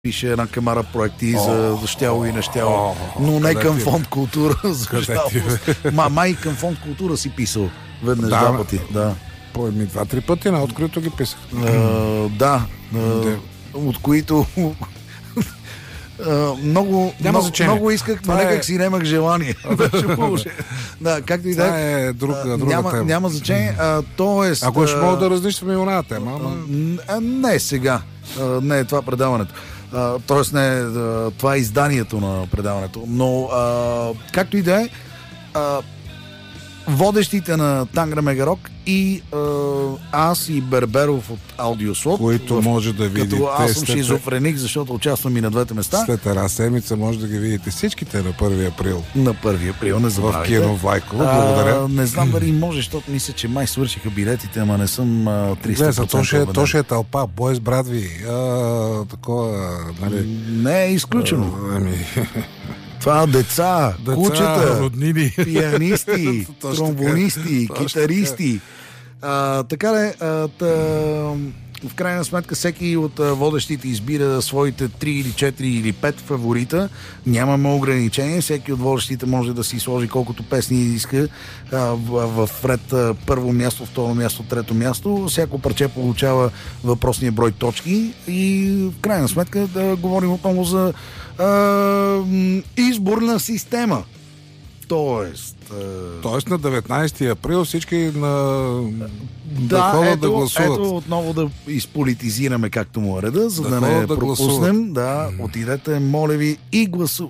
пише една камара проекти за щяло и нещяло, но не към фонд култура. Май към фонд култура си писал веднъж два пъти. Да. По-едни 2-3 пъти на открито ги писах. От които много исках, но някак си нямах желание. Да, както и да е. Друга тема. Няма значение. Тоест, ако ще мога да разнищваме и оная тема. Не сега. Не е това предаването. Тоест не е това е изданието на предаването. Но както и да е, водещите на Тангра Мегарок и аз и Берберов от Аудиослот, които може да видите. Като аз съм шизофреник, защото участвам и на двете места. След една седмица може да ги видите всичките на 1 април. На 1 април, не забравяйте. В кино Влайково. Благодаря. Не знам дали може, защото мисля, че май свършиха билетите, ама не съм 300%. То ще е тълпа, бой с брадви. Такова, нали? Не е изключено. Това деца, кучета, роднини, пианисти, тромбонисти, китаристи. Така ли, в крайна сметка всеки от водещите избира своите 3 или 4 или 5 фаворита. Нямаме ограничение. Всеки от водещите може да си сложи колкото песни иска в ред първо място, второ място, трето място. Всяко парче получава въпросния брой точки и в крайна сметка да говорим отново за изборна система. Тоест на 19 април всички да ходят да гласуват. Ето отново да изполитизираме както му е реда, за да не пропуснем. Да, отидете, моля ви, и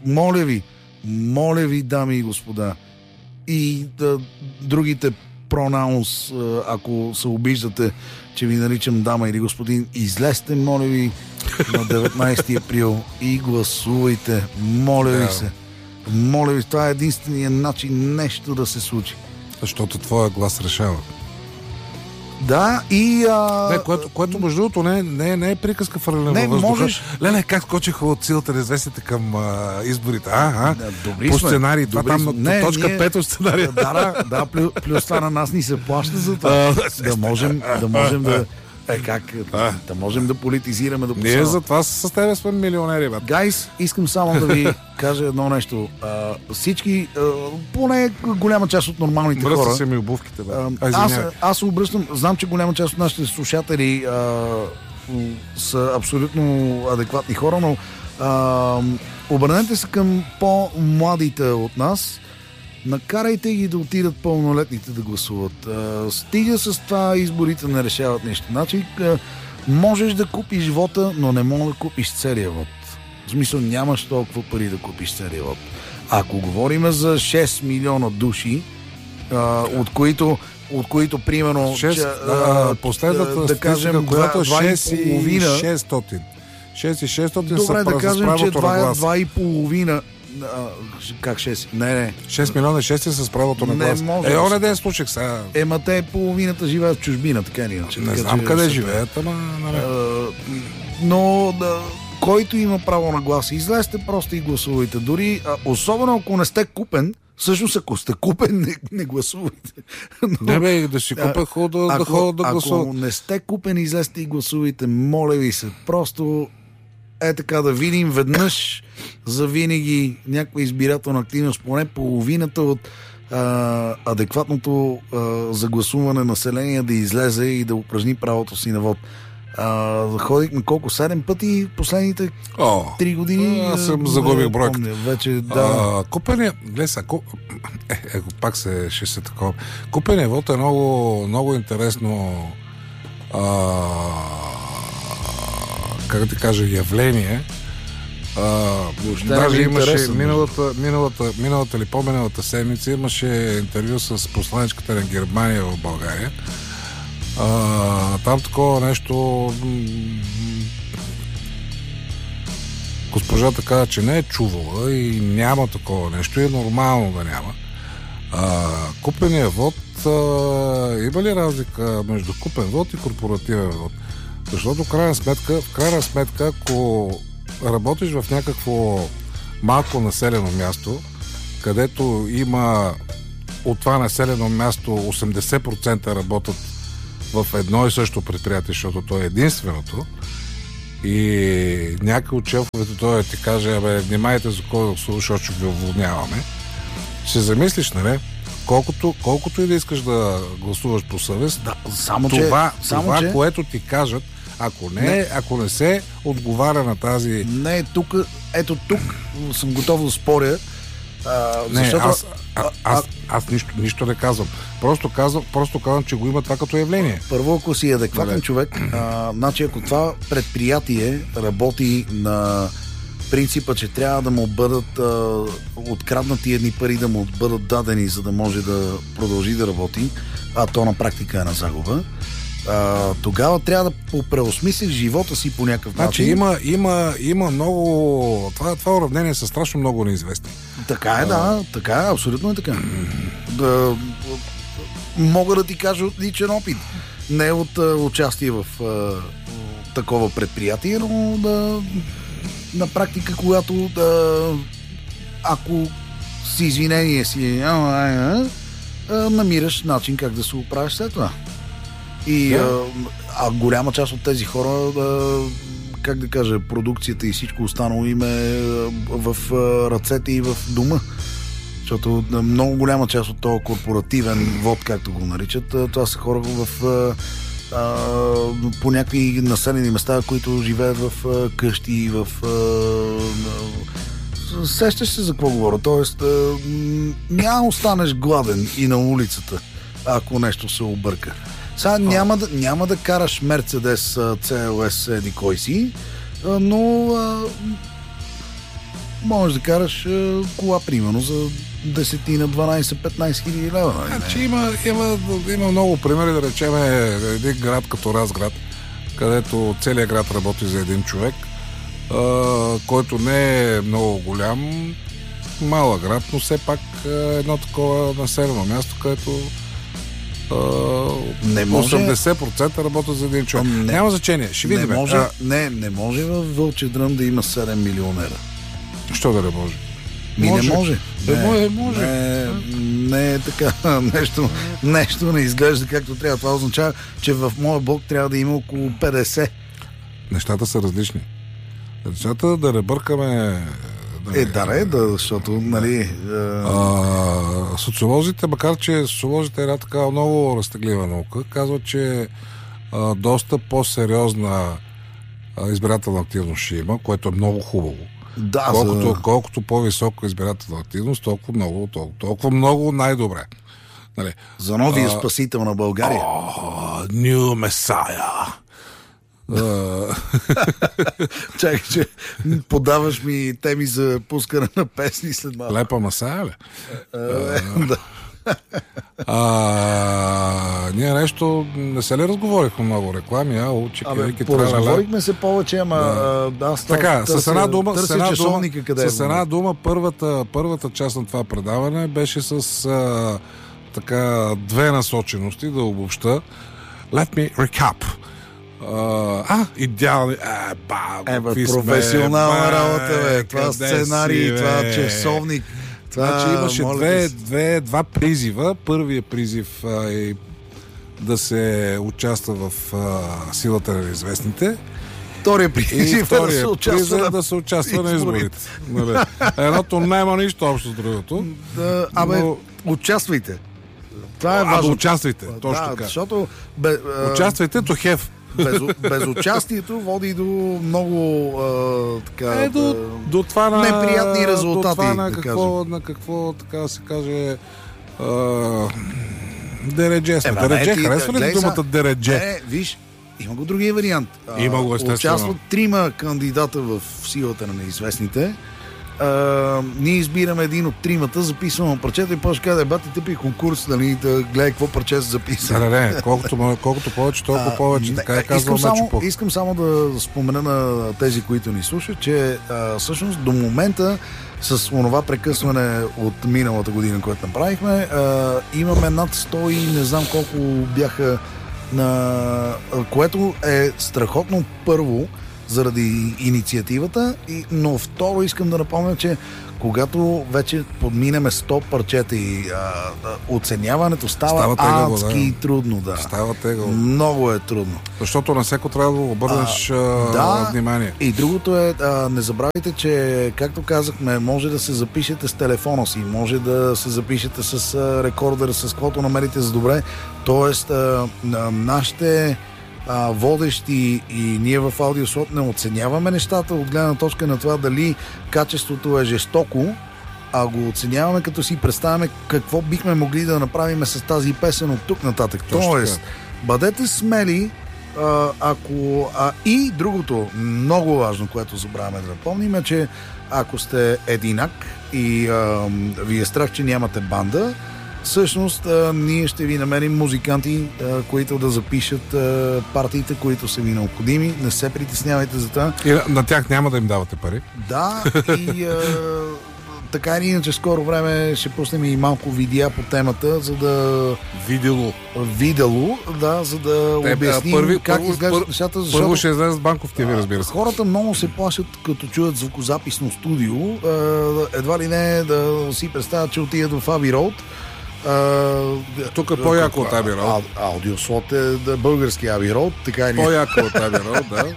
моля ви, дами и господа. И другите пронаунс, ако се обиждате, че ви наричам дама или господин, излезте, моля ви, на 19 април и гласувайте. Моля ви се. Моля ви, това е единствения начин нещо да се случи. Защото твоя глас решава. Да, и... което между другото не е приказка фърлена във въздуха. Можеш... Леле, как скочиха от силата неизвестните към изборите. Добри по сме. Сценарий. Това там точка 5 от сценария. Да, плюс това на нас ни се плаща за това. Да можем да... Да можем да политизираме до Ние за това с тебе сме милионери, бе. Гайс, искам само да ви кажа едно нещо. Всички, поне голяма част от нормалните хора... Мръсна се ми обувките, бе. Аз се обръщам, знам, че голяма част от нашите слушатели са абсолютно адекватни хора, но обърнете се към по-младите от нас. Накарайте ги да отидат пълнолетните да гласуват. Стига с това, изборите не решават нещо. Значи, можеш да купиш вота, но не можеш да купиш целия вод. В смисъл, нямаш толкова пари да купиш целия вод. Ако говорим за 6 милиона души, от които примерно последната да кажем, която е 6,600. 6,600 добре, да кажем, че 2,5. Как 6? Не. 6 милиона и 6 с правото на глас. Оня ден случих сега. Те половината живеят в чужбина, така или иначе. Не знам къде живеят, ама... Но който има право на глас, излезте просто и гласувайте. Дори, особено ако не сте купен, всъщност ако сте купен, не гласувайте. Не бе, да си купят хубаво да ходят да гласуват. Ако не сте купен, излезте и гласувайте. Моля ви се, просто така да видим веднъж за винаги някаква избирателна активност, поне половината от адекватното за гласуване население да излезе и да упражни правото си на вод. Ходихме колко? 7 пъти последните 3 години. Аз съм загубих бройката. Вече, да. Купения, пак ще се такова. Купения вод е много, много интересно как да кажа, явление. Даже имаше миналата или по-миналата седмица имаше интервю с посланичката на Германия в България. Там такова нещо госпожата каза, че не е чувала и няма такова нещо и е нормално да няма. Купения вод, има ли разлика между купен вод и корпоративен вод? Защото в крайна сметка, ако работиш в някакво малко населено място, където има от това населено място 80% работят в едно и също предприятие, защото то е единственото, и някой от шефовете той ти каже, внимайте за кой да слуша, защото ви уволняваме, ще замислиш, нали? Колкото и да искаш да гласуваш по съвест, което ти кажат, ако не се отговаря на тази... Не, тук съм готов да споря. Защото... Аз нищо не казвам. Просто казвам, че го има това като явление. Първо, ако си адекватен човек, значи ако това предприятие работи на принципа, че трябва да му бъдат откраднати едни пари, да му бъдат дадени, за да може да продължи да работи, а то на практика е на загуба, тогава трябва да преосмислиш живота си по някакъв начин. Значи има много... Това уравнение са страшно много неизвестни. Така е, така е, абсолютно е така. Мога да ти кажа от личен опит. Не от участие в такова предприятие, но на практика, когато ако с извинение си намираш начин как да се оправиш след това. И голяма част от тези хора, как да кажа, продукцията и всичко останало им е в ръцете и в дома. Защото много голяма част от този корпоративен вод, както го наричат, това са хора по някакви населени места, които живеят в къщи, сещаш се за какво говоря. Тоест, няма останеш гладен и на улицата, ако нещо се обърка. Сега няма да караш Мерцедес CLS еди кой си, но можеш да караш кола, примерно, за 10-12-15 хиляди лева. Значи има много примери, да речем един град като Разград, където целият град работи за един човек, който не е много голям, малък град, но все пак едно такова населено място, където 80% работят за един човек. Няма значение, ще видим. Не може във Вълчев дръм да има 7 милионера. Що да не може? Не може. Може. Не е така. Нещо не изглежда както трябва. Това означава, че в моя блок трябва да има около 50. Нещата са различни. Нещата да не бъркаме... защото, нали... Социолозите, макар че социолозите е една такава много разтеглива наука, казват, че доста по-сериозна избирателна активност ще има, което е много хубаво. Да, колкото по-висока избирателна активност, толкова много най-добре. Нали? За новия спасител на България. New Messiah. Чакай, че подаваш ми теми за пускане на песни след малко. Лепа Масая, ли? Ние нещо не се ли разговорихме много реклами, разговорихме се повече, така, с една дума, първата част на това предаване беше с две насочености, да обобща. Let me recap. Идеални. Професионална работа, това сценарий, това часовник. Значи имаше два призива. Първият призив е да се участва в силата на неизвестните. Вторият призив да се участва на изборите. Едното няма нищо общо с другото. Участвайте. Това е важно. Участвайте, точно така. Защото участвайте до хев. Безучастието води до много до това неприятни резултати. До това на какво така да се каже, дередже сме. Дередже, харесва ли думата дередже? Виж, има го другия вариант. Има го, естествено. Участват 3 кандидата в силата на неизвестните. Ние избираме един от 3, записваме парчета и после казва, бати тъпи конкурс, нали, да гледай какво парче се записа. Не, колкото повече, толкова повече. Така е казвам Мечо. Искам само да спомена на тези, които ни слушат, че всъщност до момента с онова прекъсване от миналата година, което направихме, имаме над 100 и не знам колко бяха, което е страхотно първо заради инициативата. Но второ искам да напомня, че когато вече подминеме 100 парчета и оценяването става адски трудно. Да. Става тегаво. Много е трудно. Защото на всеко трябва да обърнеш внимание. И другото е, не забравяйте, че както казахме, може да се запишете с телефона си, може да се запишете с рекордера, с каквото намерите за добре. Тоест, нашите водещи и ние в Аудиослот не оценяваме нещата от гледна точка на това дали качеството е жестоко, а го оценяваме като си представяме какво бихме могли да направим с тази песен от тук нататък. Тоест, бъдете смели, и другото много важно, което забравяме да напомним, е, че ако сте единак и ви е страх, че нямате банда, всъщност ние ще ви намерим музиканти, които да запишат партиите, които са ви необходими. Не се притеснявайте за това. И на тях няма да им давате пари. Да, и така или иначе скоро време ще пуснем и малко видеа по темата, за да... Видео, да, за да обясним как изглеждат нещата. Защото първо ще излезе с банков ТВ, разбира се. Хората много се плашат, като чуят звукозаписно студио. Едва ли не да си представят, че отидат в Abbey Road. Тук е по-яко от Abbey Road. Аудиослот е български Abbey Road, така и по-яко от Abbey Road,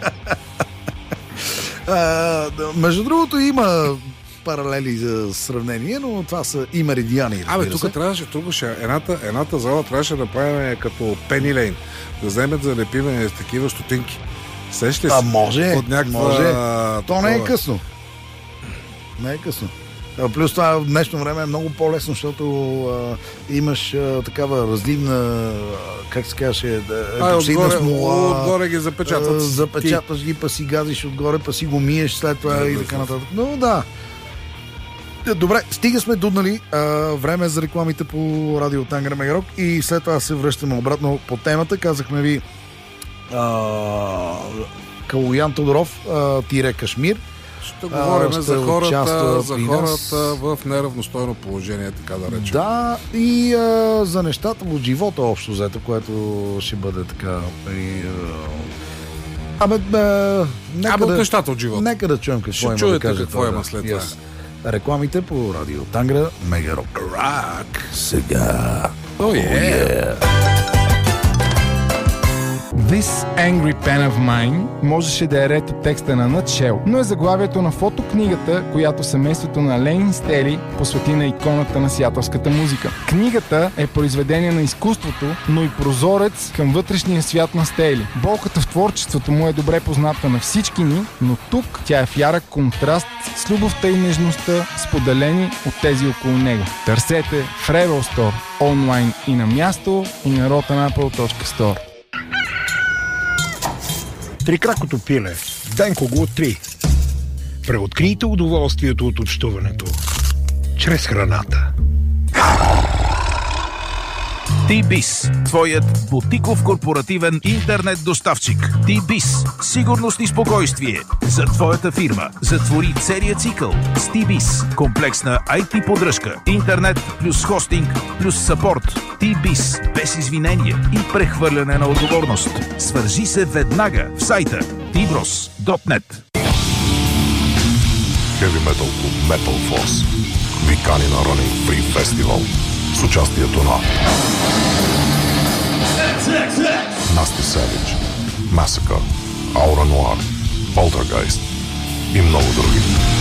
да. Между другото има паралели за сравнение, но това са и меридиани. Тук трябваше едната зала трябваше да правим като Пени Лейн, да вземем да залепиме такива стотинки. Сещаш ли си? Може. То не е късно. Не е късно. Плюс това в днешно време е много по-лесно, защото имаш такава разливна, как се казваше, епоксидна смола. Отгоре ги запечатват. Запечатваш ги, па си газиш отгоре, па си го миеш след това и така нататък. Но да. Добре, стига сме дуднали. Време за рекламите по радио Тангра Мегарок и след това се връщаме обратно по темата. Казахме ви Калоян Тодоров Кашмир. Ще говорим за хората в неравностойно положение, така да речем. Да, и за нещата от живота общо взето, което ще бъде така. От нещата от живота. Нека да чуем какво има да кажа. Какво има след това. Рекламите по радио Тангра Мегарок. Рак. Сега. This Angry Pen of Mine можеше да е ред от текста на Nutshell, но е заглавието на фотокнигата, която семейството на Лейн Стели посвети на иконата на сиатълската музика. Книгата е произведение на изкуството, но и прозорец към вътрешния свят на Стели. Болката в творчеството му е добре позната на всички ни, но тук тя е в ярък контраст с любовта и нежността, споделени от тези около него. Търсете в Rebel Store, онлайн и на място, и на rotanapple.store. Трикракото пиле. Денко го 3. Преоткрийте удоволствието от общуването чрез храната. T-Biz, твоят бутиков корпоративен интернет доставчик. T-Biz, сигурност и спокойствие за твоята фирма. Затвори целият цикъл с T-Biz. Комплексна IT поддръжка, интернет плюс хостинг плюс съпорт. T-Biz, без извинение и прехвърляне на отговорност. Свържи се веднага в сайта tbros.net. Heavy Metal Club Metal Force викани на Running Free Festival с участието на Nasty Savage, Massacre, Aura Noir, Poltergeist и много други.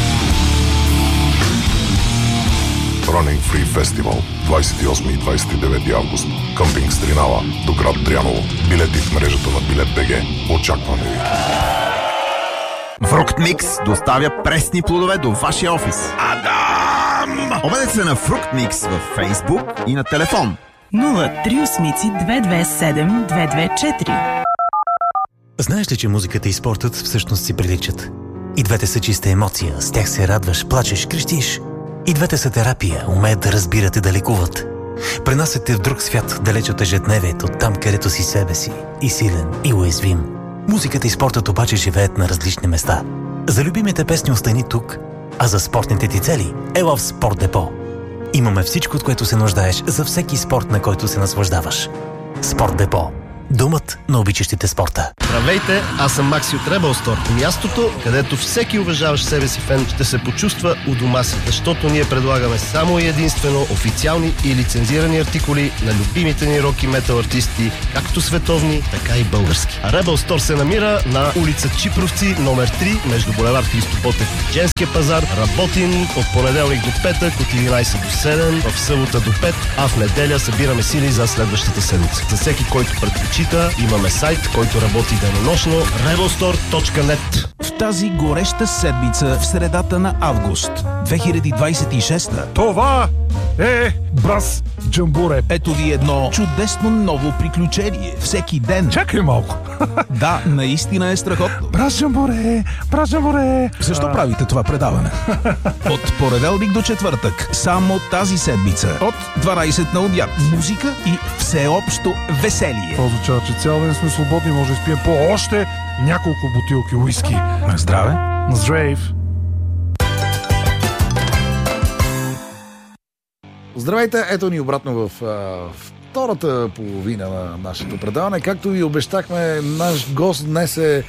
Running Free Festival 28 и 29 август. Къмпинг Стринала до град Дряново. Билети в мрежата на Билет.бг. Очакваме ви. Фруктмикс доставя пресни плодове до вашия офис. Адам! Обадете се на Фруктмикс във Facebook и на телефон 038-227-224. Знаеш ли, че музиката и спортът всъщност си приличат? И двете са чиста емоция, с тях се радваш, плачеш, крещиш. И двете са терапия, умеят да разбират и да лекуват. Пренасят те в друг свят, далеч от ежедневието, там където си себе си, и силен, и уязвим. Музиката и спортът обаче живеят на различни места. За любимите песни остани тук, а за спортните ти цели ела в Спорт Депо. Имаме всичко, от което се нуждаеш за всеки спорт, на който се наслаждаваш. Спорт Депо. Думът на обичащите спорта. Здравейте, аз съм Макси от Rebel Store. Мястото, където всеки уважаващ себе си фен ще се почувства у дома си, защото ние предлагаме само и единствено официални и лицензирани артикули на любимите ни рок и метал артисти, както световни, така и български. Rebel Store се намира на улица Чипровци, номер 3, между булевард Христо Ботев и Женския пазар. Работим от понеделник до петък, от 11 до 7, в събота до 5, а в неделя събираме сили за следващата седмица. За всеки, който предпочита, имаме сайт, който работи денонощно, rebelstore.net. В тази гореща седмица в средата на август 2026. Това е Брас Джамбуре. Ето ви едно чудесно ново приключение. Всеки ден. Чакай малко. Да, наистина е страхотно. Брас Джамбуре, Брас Джамбуре. Защо правите това предаване? От понеделник до четвъртък, само тази седмица, от 12 на обяд, музика и всеобщо веселие. Това означава, че цял ден сме свободни, може да изпием по още няколко бутилки уиски. На здраве. На здрав. Здравейте, ето ни обратно в втората половина на нашето предаване. Както ви обещахме, наш гост днес е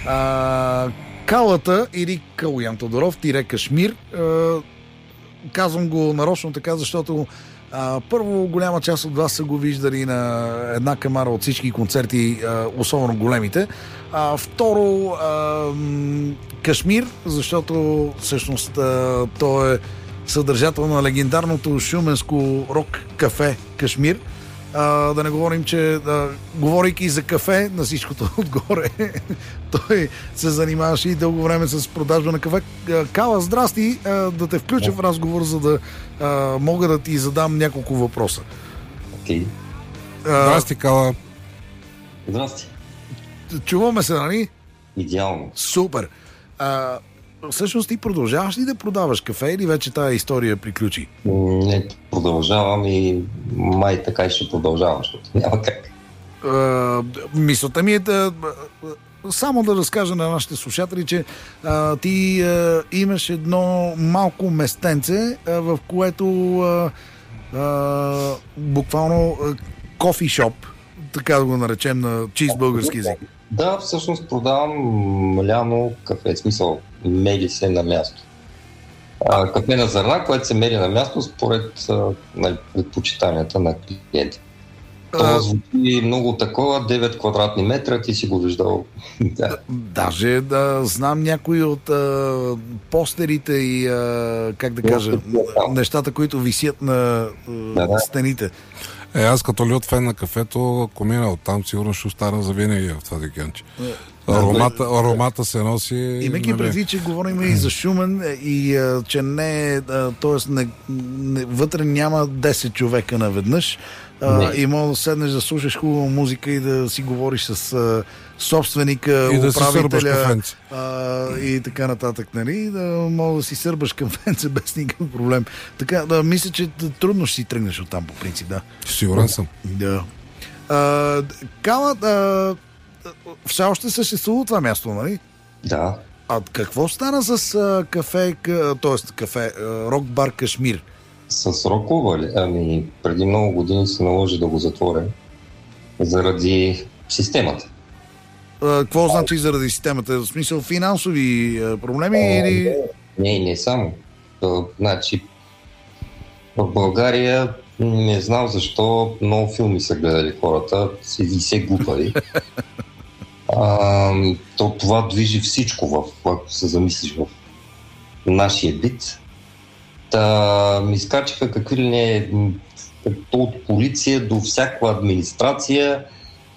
Калата или Калуян Тодоров, тире Кашмир. Казвам го нарочно така, защото първо, голяма част от вас са го виждали на една камара от всички концерти, особено големите. Второ, Кашмир, защото всъщност той е съдържател на легендарното шуменско рок кафе Кашмир. Да не говорим, че говорейки за кафе, на всичкото отгоре, той се занимаваше и дълго време с продажба на кафе. Кала, здрасти, да те включа в разговор, за да мога да ти задам няколко въпроса. Окей. Здрасти, Кала. Здрасти. Чуваме се, нали? Идеално. Супер. Всъщност ти продължаваш ли да продаваш кафе или вече тая история приключи? Не, продължавам и май така и ще продължавам, защото няма как. Мисълта ми е само да разкажа на нашите слушатели, че ти имаш едно малко местенце, в което буквално кофи шоп, така да го наречем на чист български език. Да, всъщност продавам ляно кафе, в смисъл мери се на място. Кафе на зърна, което се мери на място според предпочитанията на клиента. Това звучи много такова, 9 квадратни метра, ти си го виждал. Даже знам някои от постерите и, как да кажа, нещата, които висят на стените. Аз като лют фен на кафето, ако мина оттам, сигурно ще остана за винаги в това декенче. Аромата се носи... Имайки предвид, че говорим и за Шумен и че не, т.е. вътре няма 10 човека наведнъж и може да седнеш да слушаш хубава музика и да си говориш с собственика, и управителя и така нататък, нали? Да може да си сърбаш кафенце без никакъв проблем. Така, мисля, че трудно ще си тръгнеш оттам по принцип, да. Сигурен съм. Да. Кала, все още съществува това място, нали? Да. А какво стана с кафе, т.е. кафе, рок-бар Кашмир? С рок-клуба ли? Ами, преди много години се наложи да го затворя заради системата. Какво значи заради системата? В смисъл финансови проблеми или... Не само. Значи, в България не знам защо много филми са гледали хората и се глупали. Това движи всичко, ако се замислиш в нашия бит. Ми изкачиха какви ли не от полиция до всяка администрация,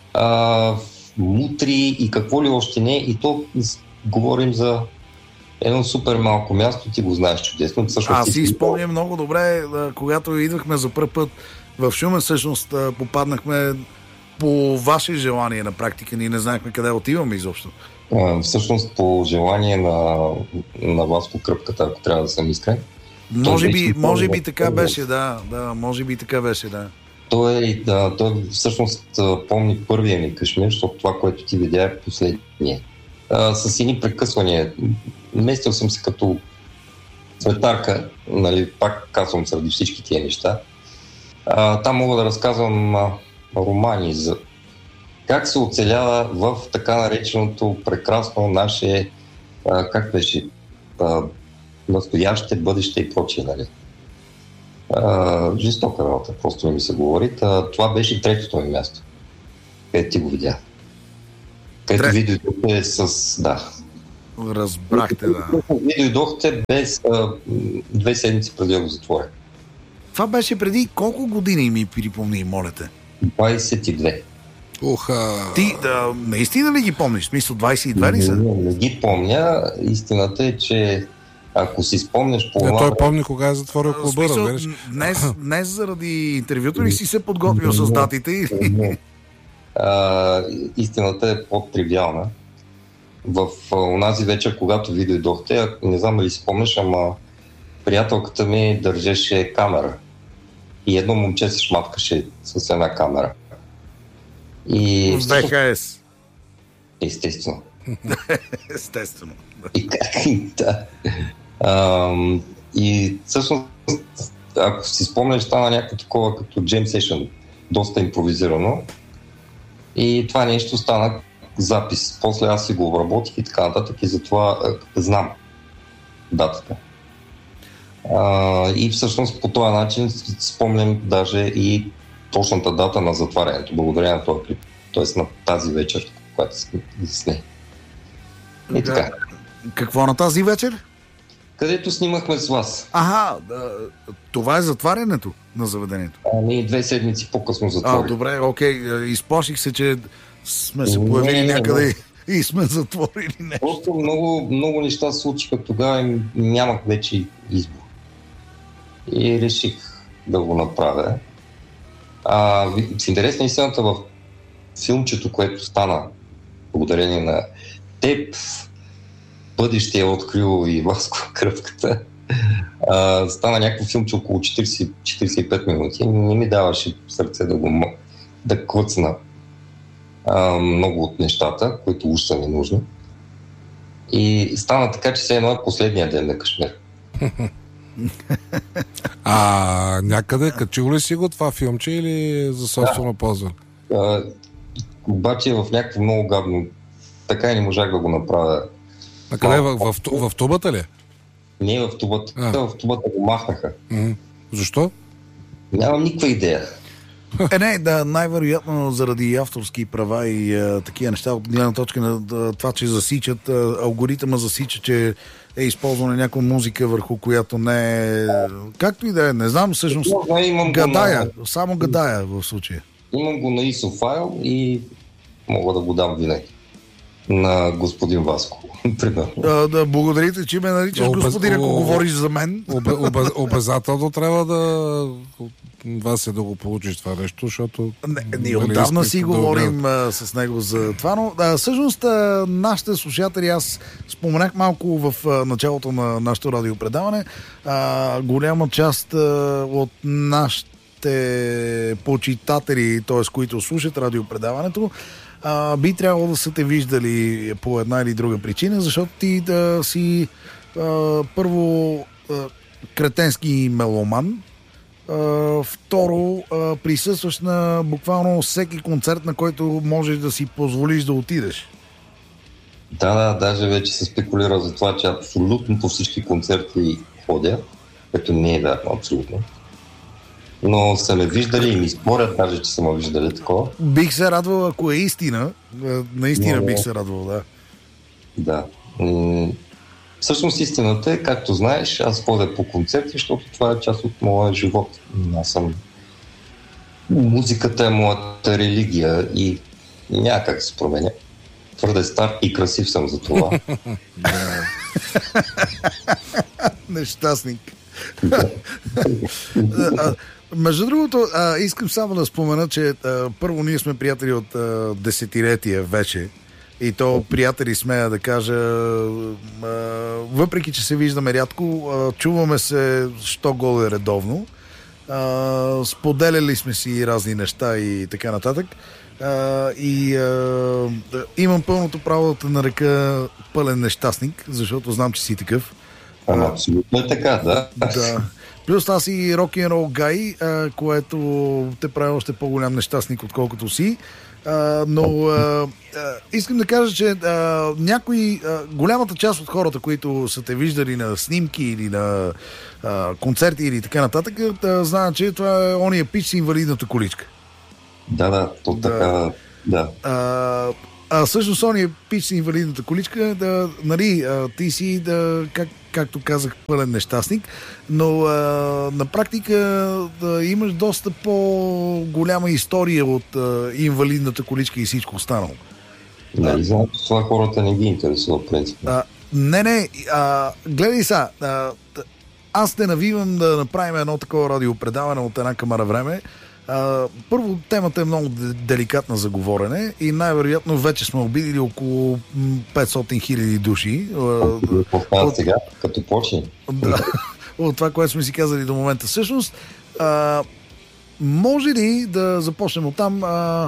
мутри и какво ли още не. И то говорим за едно супер малко място, ти го знаеш чудесно. Аз си спомням много добре, когато идвахме за първ път в Шумен, всъщност попаднахме по ваше желание на практика. Ние не знаехме къде отиваме изобщо. Всъщност по желание на вас по кръпката, ако трябва да съм искрен. Може би така беше, да. Може би така беше, да. Той всъщност помни първия ми Кашмир, защото това, което ти видя е последния. С едни прекъсвания. Местил съм се като цветарка, нали, пак казвам заради всички тия неща. Там мога да разказвам романи за как се оцелява в така нареченото прекрасно наше, как беше, настояще, бъдеще и прочие, нали? Жестока работа, просто не ми се говори. Това беше третото ми място, където ти го видя. Където ви дойдохте с... Да. Разбрахте, да. Ви дойдохте без 2 седмици преди да го затворя. Това беше преди колко години, ми припомни, моля те? 22. Ти наистина ли ги помниш? В смисъл 22 ли са? Не ги помня. Истината е, че ако си спомняш по това... Той помни кога е затворил клуба, разбереш? Днес заради интервюто ли си се подготвил с датите? Истината е по-тривиална. В онази вечер, когато ви дойдохте, не знам дали си спомняш, ама приятелката ми държеше камера. И едно момче се шматкаше с една камера. И... ВХС. Естествено. Естествено. Да. И всъщност, ако си спомняш, стана някакво такова като jam session, доста импровизирано. И това нещо стана запис. После аз си го обработих и така нататък и затова знам датата. И всъщност по този начин спомням даже и точната дата на затварянето, благодарение на този клип. Тоест на тази вечер, която сне. И така. Какво на тази вечер? Където снимахме с вас. Това е затварянето на заведението? 2 седмици по-късно затворих. Добре, окей. Изплаших се, че сме се появили някъде и сме затворили нещо. Просто много неща се случиха тогава и нямах вече избор. И реших да го направя. С интерес на истината в филмчето, което стана благодарение на теб, бъдеще е открил и Васко Кръвката, стана някакво филмче около 40-45 минути. Не ми даваше сърце да клъцна много от нещата, които уж са ми нужни. И стана така, че все едно е последния ден на Кашмир. Някъде качил ли си го това филмче или за собствено ползване? Обаче в някакво много гадно. Така и не можах да го направя. А къде? В тубата ли? Не в тубата. В тубата го махнаха. Защо? Нямам никаква идея. Най-вероятно заради авторски права и такива неща от гледна точка на това, че засичат, алгоритъма засича, че е използвана някаква музика, върху която не е... Както и да е, не знам, всъщност гадая, само гадая в случая. Имам го на ISO файл и мога да го дам винаги на господин Васко. Да, благодарите, че ме наричаш господин, ако говориш за мен. Обязателно трябва да вас е да го получиш това нещо, защото... Ние отдавна си говорим с него за това, но всъщност нашите слушатели, аз споменах малко в началото на нашето радиопредаване, голяма част от нашите почитатели, т.е. които слушат радиопредаването, би трябвало да са те виждали по една или друга причина, защото ти да си първо кретенски меломан, второ присъстваш на буквално всеки концерт, на който можеш да си позволиш да отидеш. Да, даже вече се спекулира за това, че абсолютно по всички концерти ходя, което не е вярно абсолютно. Но са ме виждали и ми спорят даже, че са ме виждали такова. Бих се радвал, ако е истина. Наистина бих се радвал, да. Да. Всъщност истината е, както знаеш, аз ходя по концерти, защото това е част от моя живот. Аз съм... Музиката е моята религия и няма как да се променя. Твърде стар и красив съм за това. Нещастник. Между другото, искам само да спомена, че първо ние сме приятели от десетилетия вече. И то приятели смея да кажа, въпреки че се виждаме рядко, чуваме се що горе редовно. Споделяли сме си разни неща и така нататък. Имам пълното право да те нарека пълен нещастник, защото знам, че си такъв. Абсолютно е така, да. Плюс аз и рок-н-рол гай, което те прави още по-голям нещастник, отколкото си. Но искам да кажа, че голямата част от хората, които са те виждали на снимки или на концерти или така нататък, знаят, че това е ония пич с инвалидната количка. Да, то така, да. Всъщност ония пич с инвалидната количка, ти си, както казах, пълен нещастник, но на практика имаш доста по-голяма история от инвалидната количка и всичко останало. Нали, знам, това хората не ги интересува, в принцип. Не, гледай сега, аз те навивам да направим едно такова радиопредаване от една камара време. Първо, темата е много деликатна за говорене и най-вероятно вече сме обидили около 500 000 души. Сега, като почне. Да, от това, което сме си казали до момента. Всъщност, може ли да започнем оттам?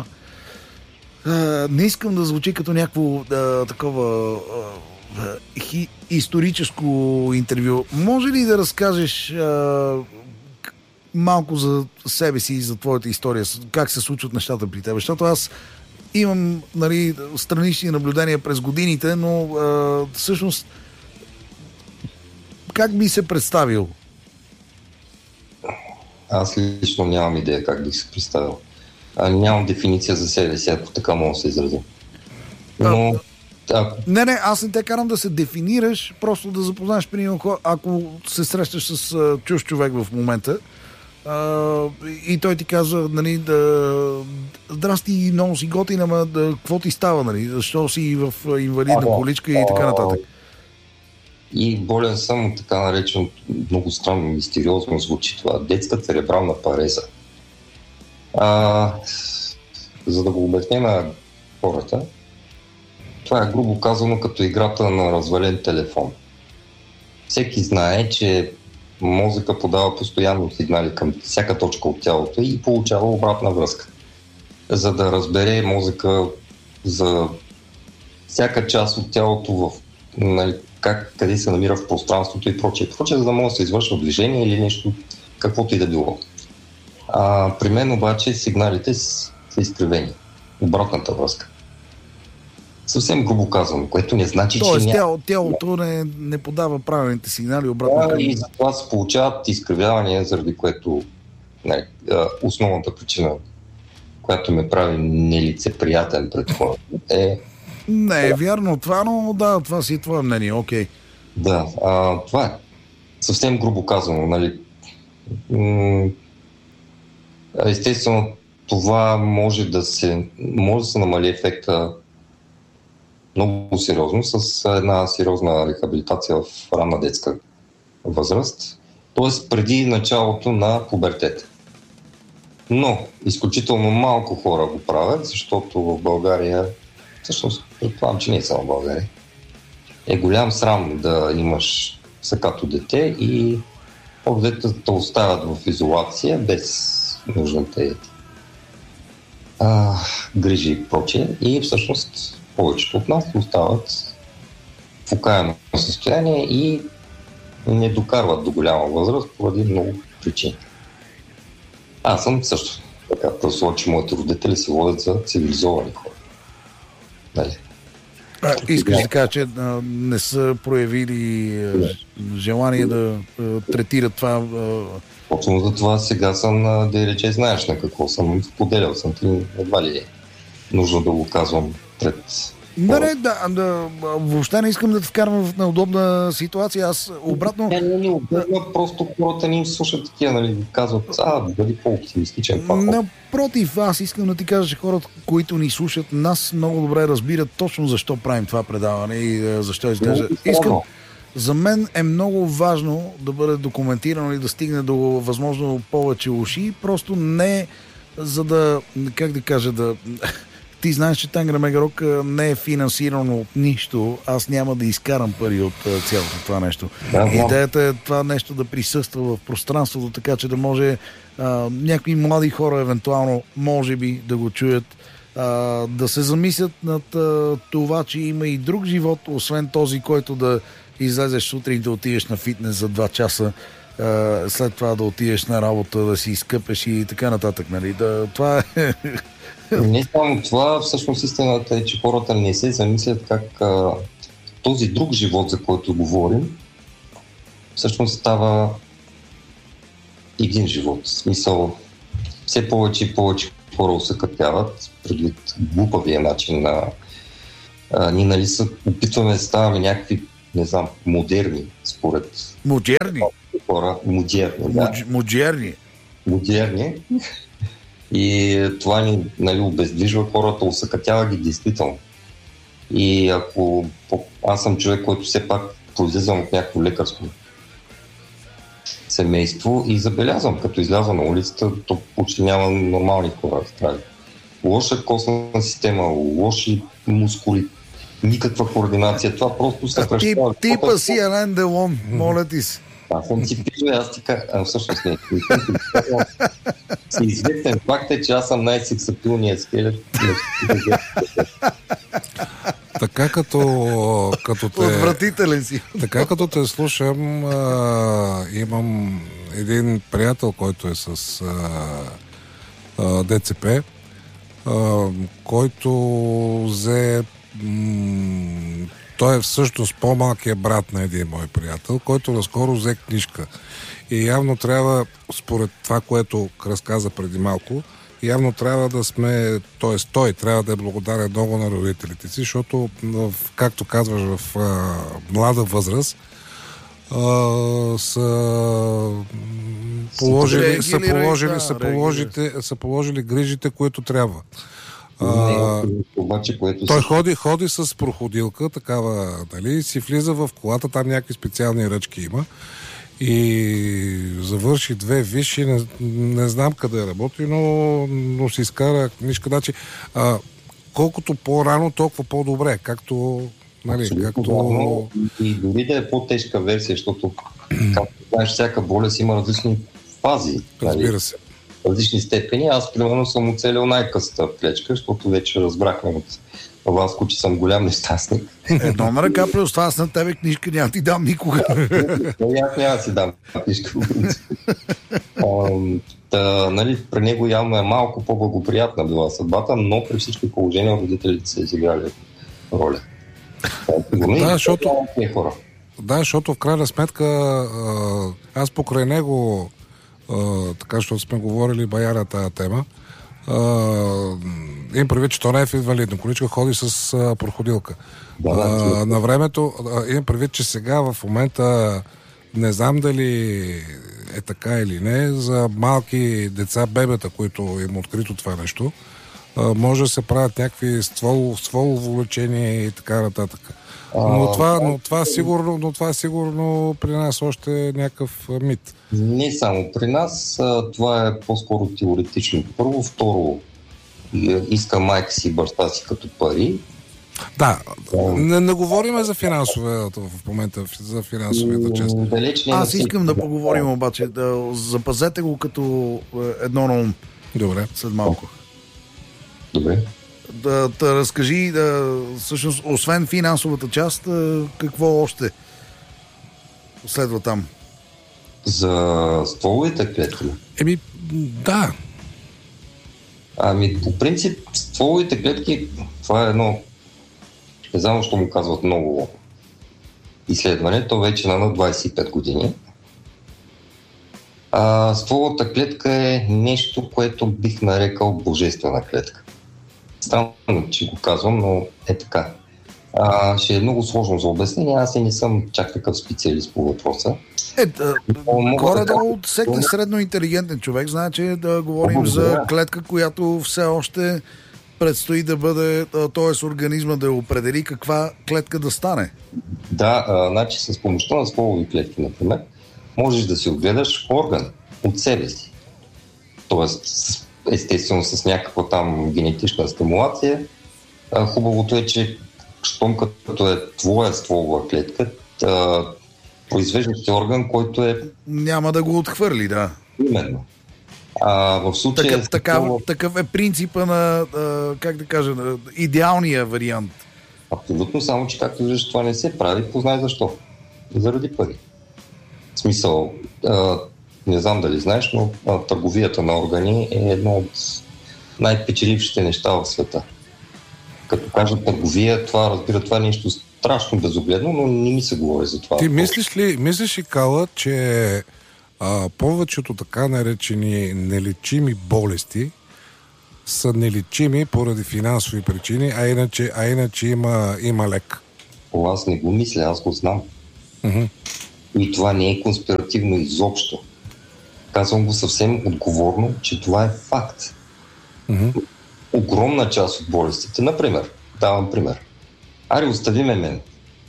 Не искам да звучи като някакво такова историческо интервю. Може ли да разкажеш малко за себе си и за твоята история, как се случват нещата при теб? Защото аз имам странични наблюдения през годините, но всъщност как би се представил? Аз лично нямам идея как бих се представил. Нямам дефиниция за себе си, ако така мога да се изразя. Но... Не, аз не те карам да се дефинираш, просто да запознаеш примерно, ако се срещаш с чужд човек в момента, и той ти казва, здрасти, много си готин, ама какво ти става, защо си в инвалидна количка и така нататък. И болен съм, така наречен, много странно, мистериозно звучи това, детска церебрална пареза. За да го обясня на хората, това е грубо казано като играта на развален телефон. Всеки знае, че мозъка подава постоянно сигнали към всяка точка от тялото и получава обратна връзка. За да разбере мозъка за всяка част от тялото къде се намира в пространството и прочее, за да може да се извършва движение или нещо, каквото и да било. При мен обаче сигналите са изкривени. Обратната връзка. Съвсем грубо казвам, което не значи, тоест, че тялото не подава правилните сигнали обратно. И затова се получават изкривявания, заради което основната причина, която ме прави нелицеприятен пред хората е... Не е вярно това, но да, това си е твое мнение, окей. Да, това е съвсем грубо казано, естествено, това може да се намали ефекта много сериозно с една сериозна рехабилитация в ранна детска възраст, т.е. преди началото на пубертета. Но изключително малко хора го правят, защото в България, всъщност предполагам, че не е само в България, е голям срам да имаш сакато дете и по-детето те оставят в изолация без нужните грижи и прочее. И всъщност повечето от нас остават в окаяно състояние и не докарват до голяма възраст поради много причини. Аз съм също така прослова, че моите родители се водят за цивилизовани хора. Дали? Искаш да кажа, че не са проявили желание да третират това? Точно за това сега съм, да рече, знаеш на какво съм споделял. Съм ти едва ли е нужно да го казвам пред... Въобще не искам да те вкарвам в неудобна ситуация. Аз обратно... Просто хората не им слушат такива, казват, бъди по-оптимистичен. Напротив, аз искам да ти кажа, че хората, които ни слушат, нас много добре разбират точно защо правим това предаване и защо изглежда. За мен е много важно да бъде документирано и да стигне до възможно повече уши, просто не за да, как да кажа, Ти знаеш, че Тангра Мегарок не е финансирано от нищо. Аз няма да изкарам пари от цялото това нещо. Идеята е това нещо да присъства в пространството, така че да може някои млади хора евентуално, може би, да го чуят, да се замислят над това, че има и друг живот, освен този, който да излезеш сутрин да отидеш на фитнес за 2 часа, след това да отидеш на работа, да си изкъпеш и така нататък. Това е Не само това, всъщност истината е, че хората не се замислят как този друг живот, за който говорим, всъщност става един живот. В смисъл, все повече и повече хора усъкътяват предвид глупавия начин на... ние нали се опитваме да ставаме някакви, не знам, модерни, според... Модерни? Хора, модерни, да. Модерни. И това ни, нали, обездвижва хората, усъкътява ги действително. И ако аз съм човек, който все пак произлизам от някакво лекарско семейство и забелязвам, като изляза на улицата, то почти няма нормални хора в Австралия. Лоша костна система, лоши мускули, никаква координация. Това просто се кръщава. Типа си Ален Делон, моля ти се. Аз съм си пишел, аз ти кажа, всъщност не. Известен факт е, че аз съм най-сексапилният скелет. Така като те... Отвратителен си. Така като те слушам, имам един приятел, който е с ДЦП, който взе... Той е всъщност по-малкият брат на един мой приятел, който наскоро взе книжка. И явно трябва, според това, което разказа преди малко, явно трябва да сме, т.е. той трябва да е благодарен много на родителите си, защото, както казваш, в млада възраст са положили грижите, които трябва. Той ходи с проходилка, такава, нали, си влиза в колата, там някакви специални ръчки има и завърши 2 висши, не знам къде работи, но си изкара книжка. Значи, колкото по-рано, толкова по-добре, както... Нали, както... И дори да е по-тежка версия, защото, както знаеш, всяка болест има различни фази. Разбира се. Различни степени. Аз, примерно, съм оцелил най-късата клечка, защото вече разбрахме от Васко, че съм голям нещастник. Едно на ръка, плюс това аз на тебе книжка няма ти дам никога. Аз няма да си дам книжка. Нали, при него явно е малко по-благоприятна била съдбата, но при всички положения родителите са изиграли роля. Защото в крайна сметка аз покрай него, така, защото сме говорили бая тази тема, им предвид, че то не е в инвалидна количка, ходи с проходилка. На времето, им предвид, че сега в момента не знам дали е така или не, за малки деца, бебета, които им открито това нещо, може да се правят някакви стволово лечение и така нататък. Но това сигурно при нас още е някакъв мит. Не само при нас, това е по-скоро теоретично. Първо, второ, иска майка си, баща си като пари. Да, не говорим за финансовата в момента, за финансовата част. Аз искам да поговорим обаче, запазете го като едно на ум. Добре. След малко. Добре. Да разкажи, всъщност, освен финансовата част, какво още следва там? За стволовите клетки? Да. По принцип, стволовите клетки, това е едно, не знам, що му казват много изследване, то вече на 25 години. Стволовата клетка е нещо, което бих нарекал божествена клетка. Странно, че го казвам, но е така. Ще е много сложно за обяснение, аз и не съм чак такъв специалист по въпроса. Горе-долу от всеки средно интелигентен човек знае, че да говорим за клетка, която все още предстои да бъде, т.е. организма да определи каква клетка да стане. Да, значи с помощта на стволови клетки, например, можеш да си отгледаш орган от себе си. Тоест, естествено с някаква там генетична стимулация. Хубавото е, че щом като е твоя стволова клетка, произвеждаш орган, който е... Няма да го отхвърли, да. Именно. В случая... Такъв е принципа на, как да кажа, на идеалния вариант. Абсолютно, само че както виждаш, това не се прави, познай защо. Заради пари. В смисъл, не знам дали знаеш, но търговията на органи е едно от най-печелившите неща в света. Като кажа търговия, това е нещо страшно безогледно, но не ми се говори за това. Ти мислиш ли, Кала, че повечето така наречени нелечими болести са нелечими поради финансови причини, а иначе има лек? Аз не го мисля, аз го знам. И това не е конспиративно изобщо. Казвам го съвсем отговорно, че това е факт. Огромна част от болестите, например, давам пример. Остави мен.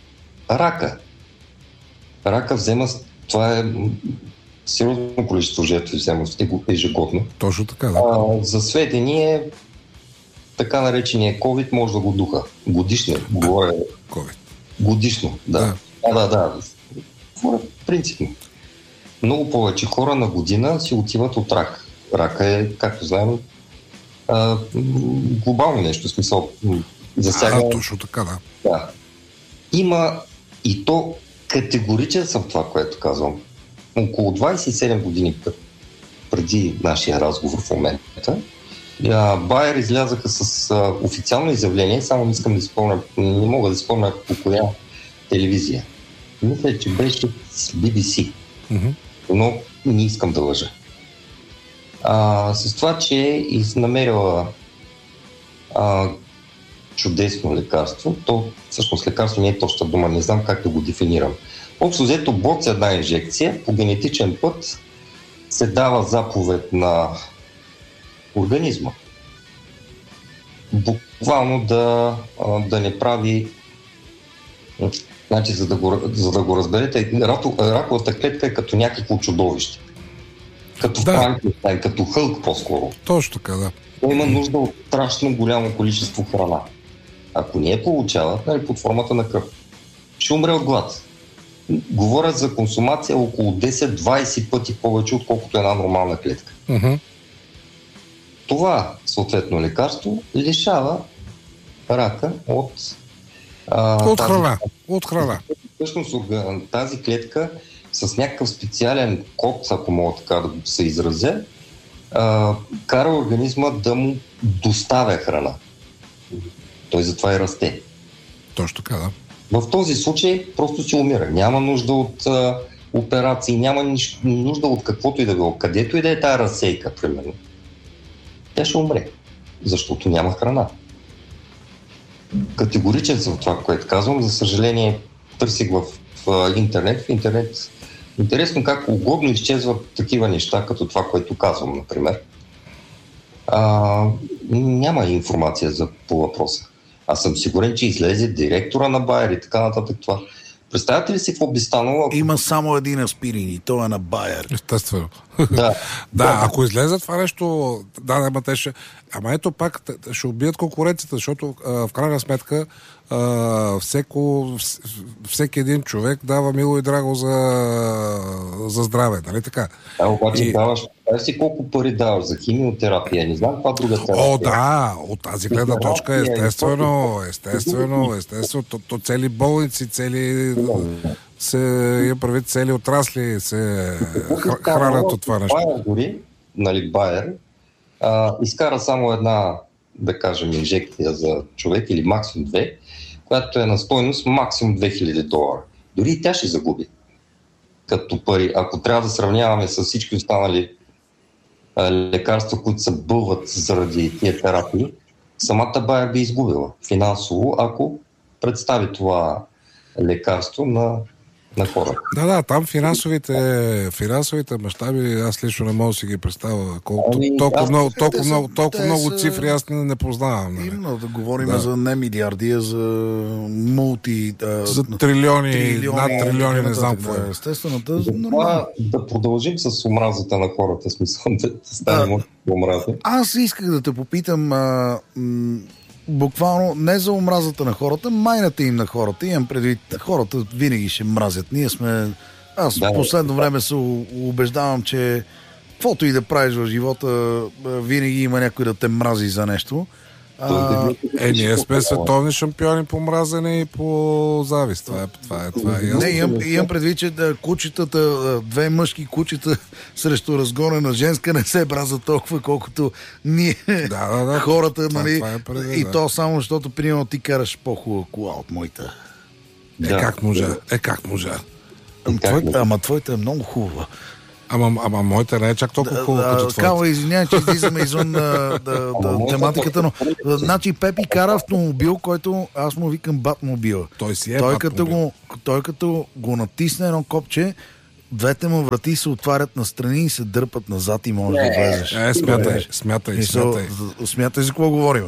Рака взема, това е сериозно количество жертви взема ежегодно. Точно така, да. За сведение, така наречения COVID може да го духа. Годишно. Говоря. COVID. Годишно, да. Да. Принципно. Много повече хора на година си отиват от рак. Рака е, както знаем, глобално нещо, в смисъл. Засяга... точно така, да. Да. Има и то категоричен съм това, което казвам. Около 27 години преди нашия разговор в момента, Байер излязаха с официално изявление, само не мога да спомня по коя телевизия. Мисля, че беше с BBC, но не искам да лъжа. С това, че намерила чудесно лекарство, то всъщност лекарство не е точна дума, не знам как да го дефинирам. Общо взето боц една инжекция, по генетичен път се дава заповед на организма. Буквално да не прави... Значи, за да го разберете, раковата клетка е като някакво чудовище. Като Франкенщайн, като Хълк по-скоро. Точно така, да. Той има нужда от страшно голямо количество храна. Ако не я получава, под формата на кръв, ще умре от глад. Говорят за консумация около 10-20 пъти повече, отколкото една нормална клетка. Това, съответно, лекарство лишава рака от храна. Всъщност тази клетка с някакъв специален код, ако мога така да се изразя, кара организма да му доставя храна. Той затова и расте. Точно така, да. В този случай просто си умира. Няма нужда от операции, няма нужда от каквото и да било. Където и да е тая разсейка, примерно. Тя ще умре, защото няма храна. Категоричен съм в това, което казвам. За съжаление, търсих в интернет. В интернет интересно как угодно изчезват такива неща, като това, което казвам, например. Няма информация по въпроса. Аз съм сигурен, че излезе директора на Байер и така нататък това. Представяте ли си какво би станало? Има само един аспирин и то е на Байер. Естествено. Да, ако излезе това нещо, ама ето пак ще убият конкуренцията, защото в крайна сметка всеки един човек дава мило и драго за здраве, нали така? Обаче даваш си колко пари даваш за химиотерапия, не знам каква друга терапия. Да, от тази гледна точка естествено, то цели болници, се я правят цели отрасли, се хранят от това нещо. Байер дори, нали, Байер, изкара само една, да кажем, инжекция за човек или максимум две, която е на стойност максимум $2000. Дори и тя ще загуби като пари. Ако трябва да сравняваме с всички останали лекарства, които се бълват заради тия терапии, самата Байер би изгубила финансово, ако представи това лекарство на хора. Да, там финансовите мащаби, аз лично не мога да си ги представя. Толкова много цифри аз не познавам. Именно да говорим за не милиарди, а за за трилиони, над трилиони, не знам какво е. Естествено, да продължим с омразата на хората, смисъл да станем омраза. Аз исках да те попитам буквално не за омразата на хората, майната им на хората. Имам предвид, хората винаги ще мразят. Аз в последно време се убеждавам, че каквото и да правиш в живота, винаги има някой да те мрази за нещо. Ние сме световни шампиони по мразене и по завист. Това е ясно. Имам предвид, че кучетата, две мъжки кучета срещу разгонена женска не се браза толкова, колкото ние хората, нали? И то само, защото примерно ти караш по-хубава кола от моята. Как можа? Ама твоята е много хубава. Ама моята не е чак толкова хубава като твоята. Кава, извинявай, че излизаме извън тематиката, но значи Пепи кара автомобил, който аз му викам Батмобила. Той си е Батмобил. Той като го натисне едно копче, двете му врати се отварят настрани и се дърпат назад и можеш да влезеш. Смятай. Смятай за какво говорим.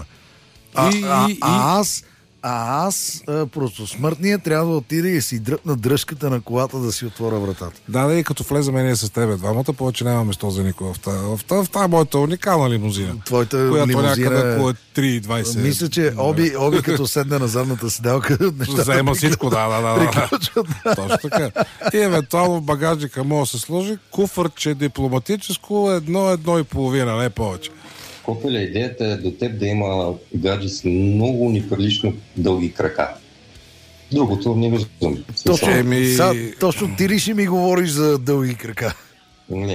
Аз просто смъртният трябва да отиде и си дръпна дръжката на колата да си отворя вратата. Да, и като влеземе ние с тебе двамата, повече няма место за никой. В тази моята уникална лимузина. Твоята лимузина някъде около 3,20. Мисля, че Оби като седне на задната седалка, нещата заема всичко, да. Точно така. И евентуално в багажника може да се сложи куфърче дипломатическо 1,5, не повече. Колко ли идеята е до теб да има гадже с много неприлично дълги крака? Другото не виждам. Точно ти ли ще ми говориш за дълги крака? Не.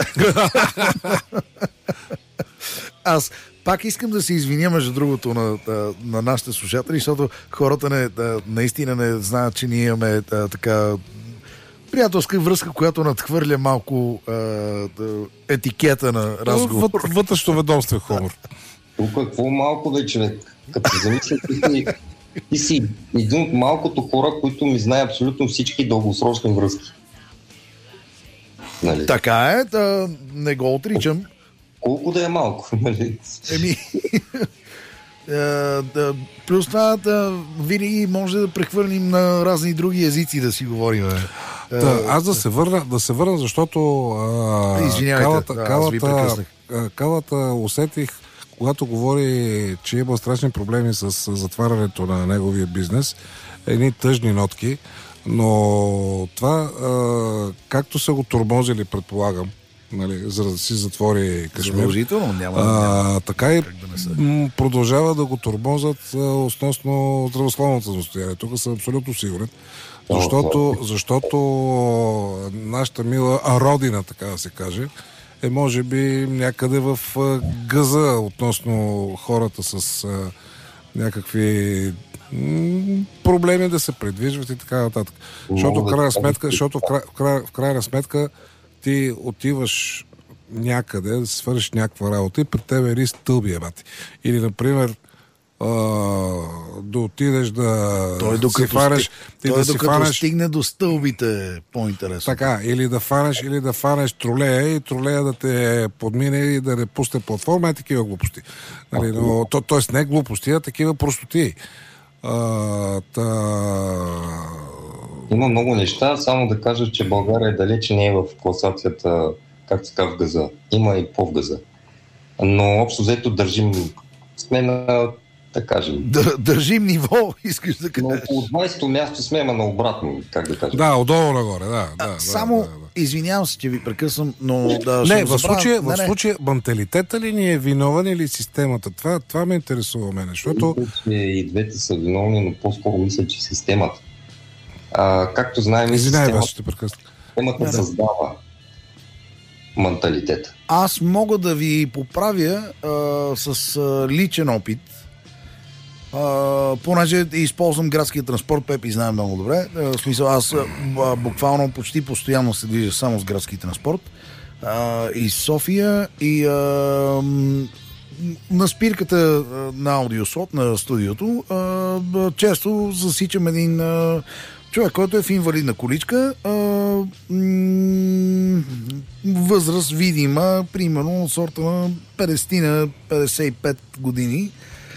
Аз пак искам да се извиня, между другото, на нашите слушатели, защото хората наистина не знаят, че ние имаме така приятелска връзка, която надхвърля малко етикета на разговор. Вътрешно ведомство хумор. Тук какво малко бе, човек? Като замисля, ти си един от малкото хора, които ми знае абсолютно всички дългосрочни връзки. Нали? Така е, не го отричам. Колко да е малко, нали? Плюс това винаги може да прехвърлим на разни други езици да си говорим. Аз да се върна, защото Калата усетих, когато говори, че има страшни проблеми с затварянето на неговия бизнес, едни тъжни нотки, но това, както са го тормозили, предполагам, нали, за да си затвори Кашмир. Така и продължава да го тормозят относно здравословното състояние. Тук съм абсолютно сигурен. Защото нашата мила родина, така да се каже, е може би някъде в гъза относно хората с някакви проблеми да се придвижват и така нататък. Защото в крайна сметка ти отиваш някъде да свършиш някаква работа и пред тебе е риск стълбия, бати. Или, например, да отидеш да си фанеш... Докато стигне до стълбите е по-интересно. Така, или да фанеш тролея и тролея да те подмине и да не пусне платформа, е такива глупости. Нали, но, тоест не глупости, а такива простоти. Има много неща, само да кажа, че България далече не е в класацията, както се казва, в газа. Има и по-в-газа. Но общо взето сме на, да кажем... Държим ниво, искаш да кажеш. Но от 20-то място сме, ама наобратно, как да кажем. Да, отдолу нагоре, да. Извинявам се, че ви прекъсвам, но... В случая менталитета ли ни е виновен или системата? Това ме интересува мене, защото... И двете са виновни, но по-скоро мисля, че системата. Както знаем, системата създава менталитета. Аз мога да ви поправя с личен опит, понеже използвам градския транспорт, Пепи знае много добре. В смисъл, аз буквално почти постоянно се движа само с градски транспорт и София, и на спирката на аудиослот на студиото често засичам един човек, който е в инвалидна количка, възраст видима, примерно от сорта на 50-55 години.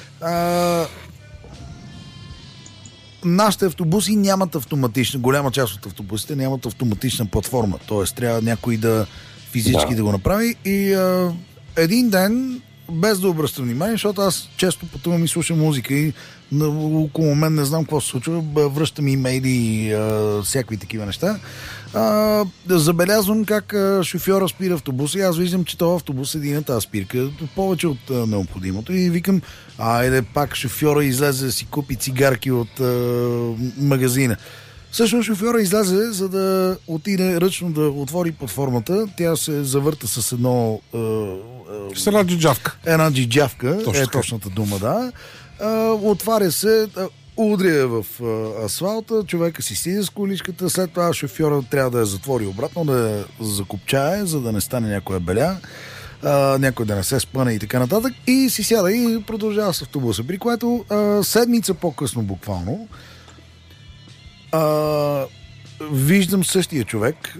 Нашите автобуси нямат автоматична, голяма част от автобусите нямат автоматична платформа, т.е. трябва някой да физически да го направи, и един ден без да обръщам внимание, защото аз често пътувам и слушам музика и около мен не знам какво се случва, връщам имейли и всякакви такива неща. Забелязвам как шофьора спира автобуса и аз виждам, че този автобус седи на тази спирка повече от необходимото и викам, айде пак шофьора излезе да си купи цигарки от магазина. Всъщност шофьора излезе, за да отиде ръчно да отвори платформата. Тя се завърта с с една джиджавка. Една джиджавка, точната дума, да. Отваря се, удря в асфалта, човека си слиза с количката, след това шофьора трябва да я затвори обратно, да я закопчае, за да не стане някоя беля, някой да не се спъне и така нататък. И си сяда и продължава с автобуса, при което седмица по-късно буквално виждам същия човек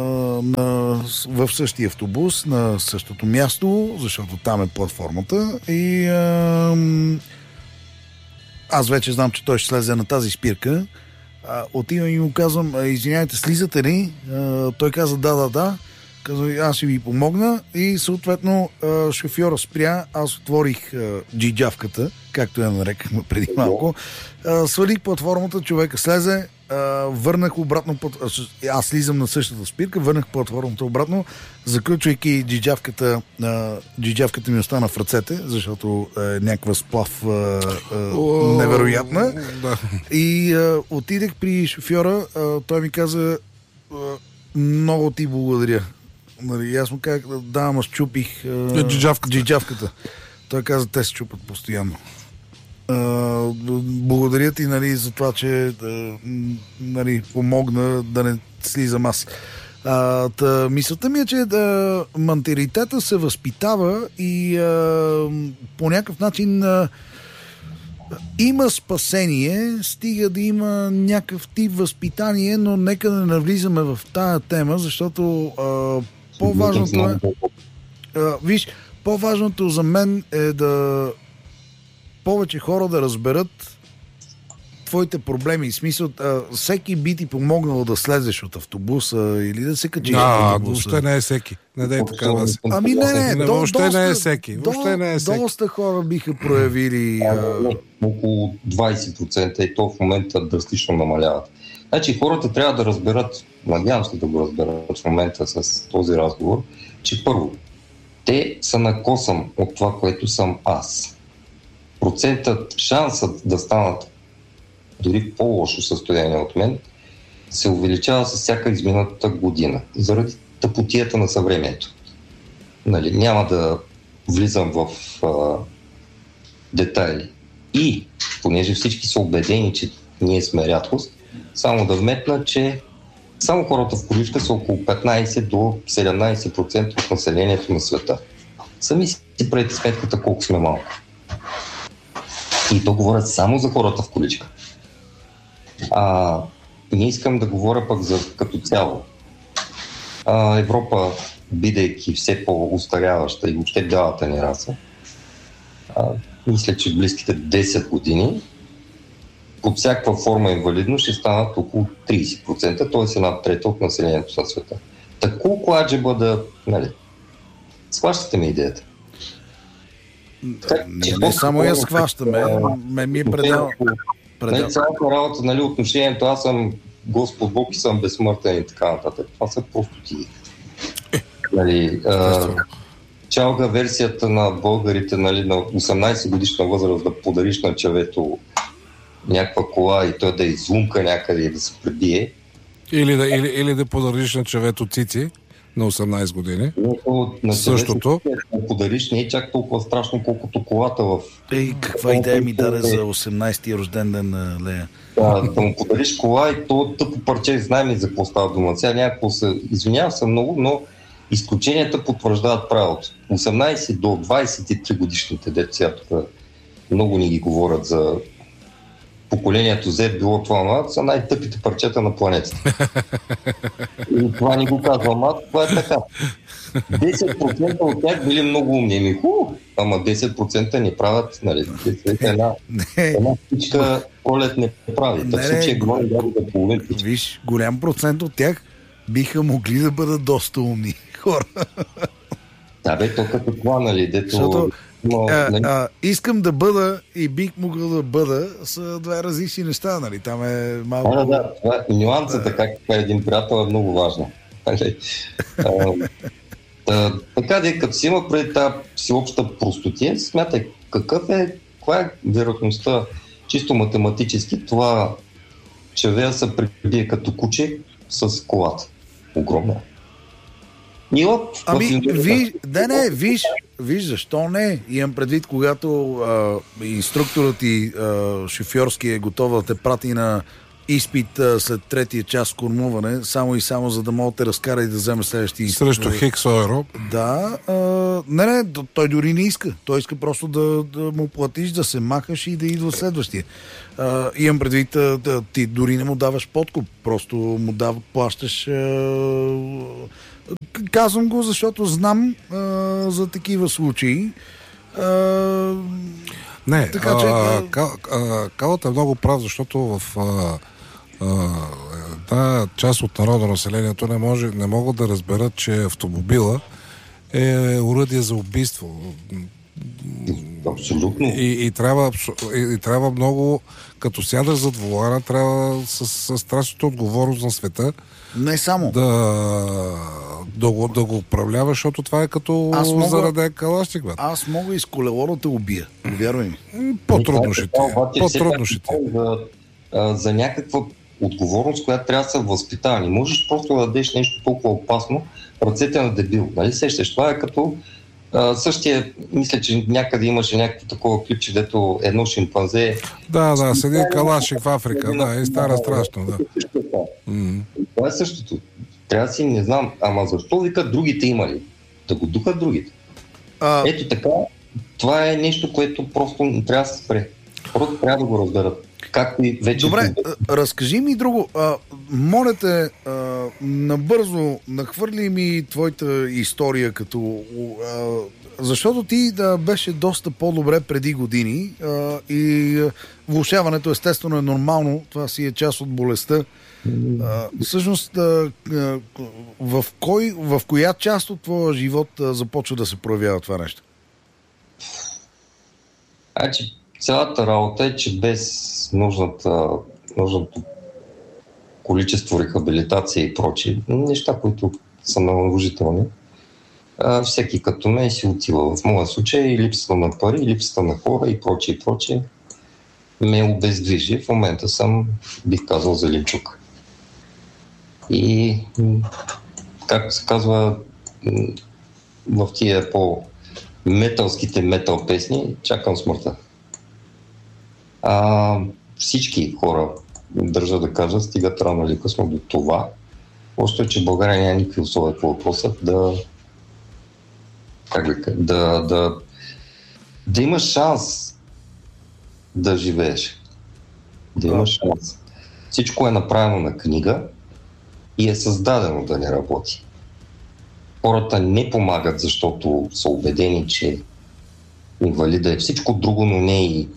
в същия автобус на същото място, защото там е платформата и аз вече знам, че той ще слезе на тази спирка. Отивам и му казвам, извиняйте, слизате ли? Той каза да. Казва, аз ще ви помогна и съответно шофьора спря, аз отворих джиджавката, както я нарекахме преди малко, свалих платформата, човека слезе, върнах обратно, аз слизам на същата спирка, върнах платформата обратно, заключвайки джиджавката ми остана в ръцете, защото е някаква сплав невероятна. И отидех при шофьора, той ми каза, много ти благодаря. Аз му казах, да, ама щупих джиджавката. Той каза, те се чупат постоянно. Благодаря ти, за това, че помогна да не слизам аз. Мисълта ми е, че менталитета се възпитава и по някакъв начин има спасение, стига да има някакъв тип възпитание, но нека да не навлизаме в тая тема, защото по-важното е... по-важното за мен е да повече хора да разберат твоите проблеми. В смисъл, всеки би ти помогнал да слезеш от автобуса или да се качиш от автобуса. Въобще не е всеки. Не дай така да си. Ами не, въобще не е всеки. Доста хора биха проявили... Около 20% и то в момента драстично намаляват. Значи хората трябва да разберат, надявам се да го разберат в момента с този разговор, че първо, те са на косъм от това, което съм аз. Шансът да станат дори в по-лошо състояние от мен се увеличава с всяка измината година, заради тъпотията на съвремието. Няма да влизам в детайли. И, понеже всички са убедени, че ние сме рядкост, само да вметна, че само хората в количка са около 15 до 17% от населението на света. Сами си правите сметката колко сме малко. И то говорят само за хората в количка. Не искам да говоря пък за като цяло. Европа, бидейки все по-устаряваща и въобще бялата ни раса, мисля, че в близките 10 години под всякаква форма инвалидност ще станат около 30%, т.е. една трета от населението на света. Та колко аджеба да... Схващате ми идеята? Не само я схващаме, ми е предел. Цялата работа, отношението, аз съм Господ Бог и съм безсмъртен и така нататък. Това са просто ти. Чалга версията на българите на 18 годишна възраст да подариш на човето някаква кола и той да излумка някъде и да се пребие. Или да подариш на човето цици на 18 години. Същото. Да подариш не е чак толкова страшно, колкото колата в... Каква идея ми даде за 18-ти рожден ден на Лея? Да му подариш кола и то тъпо парче, знаем ли за какво става дума. Сега някакво извинявам се много, но изключенията потвърждават правилото. 18 до 23 годишните деца, тук много ни ги говорят за поколението Z, било това, са най-тъпите парчета на планетата. И това ни го казвам аз, това е така. 10% от тях били много умни. Ама 10% не правят, една птичка Колет не прави. Так случай говори да половин птичка. Виж, голям процент от тях биха могли да бъдат доста умни хора. Да, то като това, дето... Защото Но, искам да бъда и бих могъл да бъда са две различни неща, нали? Там е малко... Това, нюансата, както е един приятел, е много важна. Така, като си има преди тази всеобща простотия, смятай каква е вероятността чисто математически това човека се прибие като куче с колата. Огромна. Виж, защо не? Имам предвид, когато инструкторът и шофьорски е готов да те прати на изпит след третия час кормуване, само и само за да мога да те разкара и да вземе следващия изпит. Срещу Хикс аероб? Да. Той дори не иска. Той иска просто да му платиш, да се махаш и да идва следващия. Имам предвид, ти дори не му даваш подкуп, просто му плащаш... Казвам го, защото знам за такива случаи. Не, Калът е много прав, защото в тази част от народно населението не могат да разберат, че автомобила е оръдие за убийство. Абсолютно. И трябва много, като сядаш зад волана, трябва с страшната отговорност на света не само да го управлява, защото това е като зараде калашник. Аз мога и с колело да те убия. Вярвай ми. По-трудно ще ти. За някаква отговорност, която трябва да се възпитава. Не можеш просто да дадеш нещо толкова опасно в ръцете на дебил. Нали сещаш? Това е като същия, мисля, че някъде имаше някакво такова клипче, дето едно шимпанзе... Да, седи калашник в Африка, и стара страшно, да. Това е същото. Трябва да си, не знам, ама защо викат другите имали? Да го духат другите. Ето така, това е нещо, което просто не трябва да се спре. Просто трябва да го разберат. Както и вече... Добре, разкажи ми друго. Моля те, набързо нахвърли ми твоята история, като... защото ти беше доста по-добре преди години и влошаването естествено е нормално. Това си е част от болестта. Всъщност, в коя част от твоя живот започва да се проявява това нещо? Цялата работа е, че без нужното количество рехабилитация и прочие неща, които са наложителни, всеки като мен си отива. В моя случай и липсата на пари, и липсата на хора и прочие ме обездвижи. В момента съм, бих казал, зеленчук. И, както се казва, в тия по-металските метал песни, чакам смъртта. Всички хора, държа да кажа, стигат рано или късно до това. Просто е, че в България няма никакви условия по въпроса да имаш шанс да живееш. Да имаш шанс. Всичко е направено на книга и е създадено да не работи. Хората не помагат, защото са убедени, че инвалида е всичко друго, но не и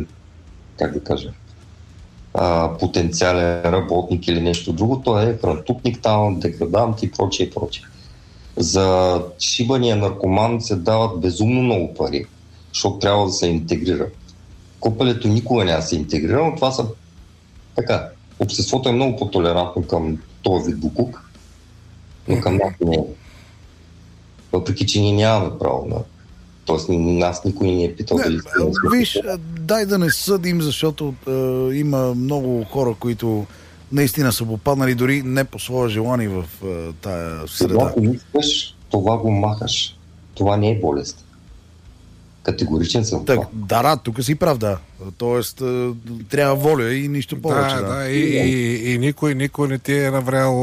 потенциален работник или нещо друго. Той е хрантутник, деградант и прочее. За шибания наркоман се дават безумно много пари, защото трябва да се интегрира. Копелето никога няма да се интегрира, но това са така. Обществото е много по-толерантно към този вид букук, но към нас не е. Въпреки, че ние нямаме право на... Тоест, нас никой не е питал дали... Виж, дай да не съдим, защото има много хора, които наистина са попаднали дори не по своя желание в тая среда. Когато искаш, това го махаш. Това не е болест. Категоричен съм. Тук си прав, да. Тоест, трябва воля и нищо повече. И никой не ти е наврял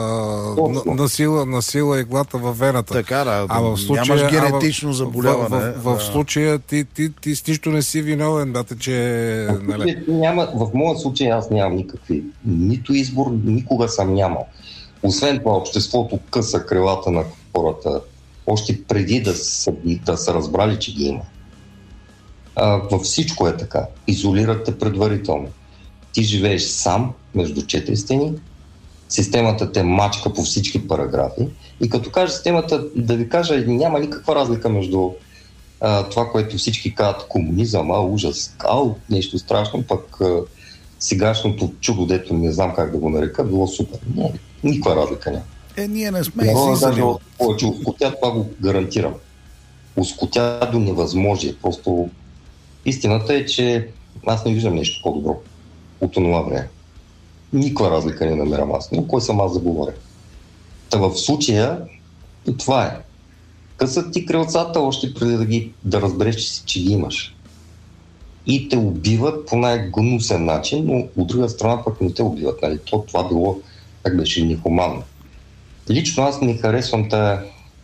на сила иглата във вената. Така, нямаш генетично заболяване. В случая ти с нищо не си виновен, че... В моя случай аз нямам никакви. Нито избор, никога съм нямал. Освен това, обществото къса крилата на хората още преди да са разбрали, че ги има. Във всичко е така. Изолират те предварително. Ти живееш сам между четири стени, системата те мачка по всички параграфи и като кажа системата, да ви кажа, няма никаква разлика между това, което всички казват комунизъм, ужас, нещо страшно, пък сегашното чудо, дето не знам как да го нарека, било супер. Не, никаква разлика няма. Ние не сме излизали от... Повече ускотя, това го гарантирам. Ускотя до невъзможие. Просто истината е, че аз не виждам нещо по-добро от това време. Никаква разлика не намирам аз. Но кой съм аз да говоря? Та в случая и това е. Късат ти крилцата още преди да разбереш, че ги имаш. И те убиват по най-гнусен начин, но от друга страна пък не те убиват. Нали? Това било, как беше, нехуманно. Лично аз не харесвам тая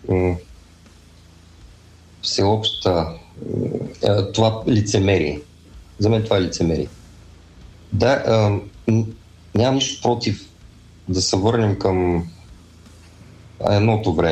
всеобща това лицемерие. За мен това е лицемерие. Да, нямам нищо против да се върнем към едното време.